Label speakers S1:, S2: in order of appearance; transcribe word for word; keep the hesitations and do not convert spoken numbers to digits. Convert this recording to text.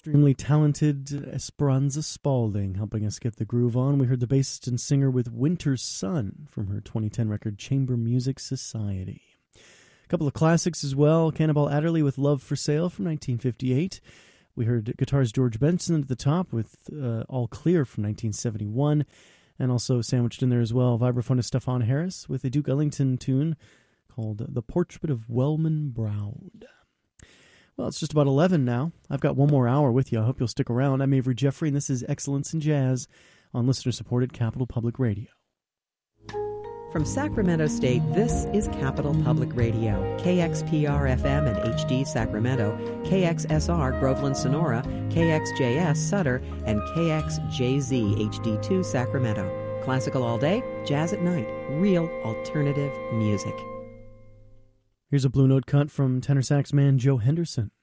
S1: extremely talented Esperanza Spalding helping us get the groove on. We heard the bassist and singer with Winter's Sun from her twenty ten record Chamber Music Society. A couple of classics as well. Cannonball Adderley with Love for Sale from nineteen fifty-eight. We heard guitars George Benson at the top with uh, All Clear from nineteen seventy-one. And also sandwiched in there as well, vibraphonist Stefan Harris with a Duke Ellington tune called The Portrait of Wellman Browd. Well, it's just about eleven now. I've got one more hour with you. I hope you'll stick around. I'm Avery Jeffrey, and this is Excellence in Jazz on listener-supported Capital Public Radio.
S2: From Sacramento State, this is Capital Public Radio, K X P R F M and H D Sacramento, K X S R Groveland Sonora, K X J S Sutter, and K X J Z H D two Sacramento. Classical all day, jazz at night, real alternative music.
S1: Here's a Blue Note cut from tenor sax man Joe Henderson.